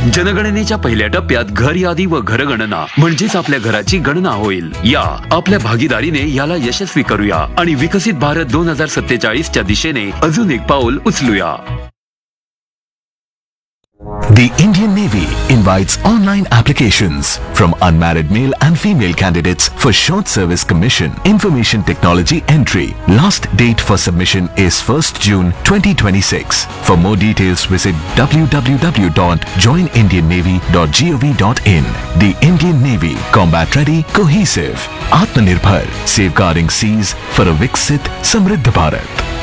जनगणनेच्या पहिल्या टप्प्यात घर यादी व घरगणना म्हणजेच आपल्या घराची गणना होईल. या आपल्या भागीदारीने याला यशस्वी करूया आणि विकसित भारत 2047च्या दिशेने अजून एक पाऊल उचलूया. The Indian Navy invites online applications from unmarried male and female candidates for Short Service Commission Information Technology entry. Last date for submission is 1st June 2026. For more details visit www.joinindiannavy.gov.in. The Indian Navy, combat ready, cohesive, Atmanirbhar, safeguarding seas for a Viksit Samriddh Bharat.